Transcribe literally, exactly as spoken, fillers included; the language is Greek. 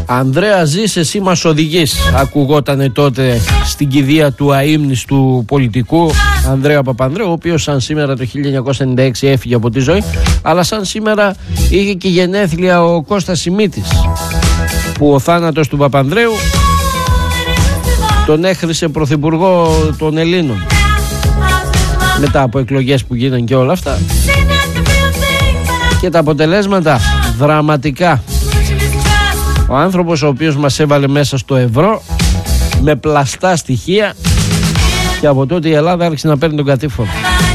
Ανδρέα, ζεις, εσύ μας οδηγείς, ακουγότανε τότε στην κηδεία του αείμνηστου πολιτικού Ανδρέα Παπανδρέου, ο οποίος σαν σήμερα το χίλια εννιακόσια ενενήντα έξι έφυγε από τη ζωή, αλλά σαν σήμερα είχε και γενέθλια ο Κώστας Σιμίτης, που ο θάνατος του Παπανδρέου τον έχρισε πρωθυπουργό των Ελλήνων μετά από εκλογές που γίνανε και όλα αυτά, και τα αποτελέσματα δραματικά. Ο άνθρωπος ο οποίος μας έβαλε μέσα στο ευρώ με πλαστά στοιχεία, και από τότε η Ελλάδα άρχισε να παίρνει τον κατήφορο.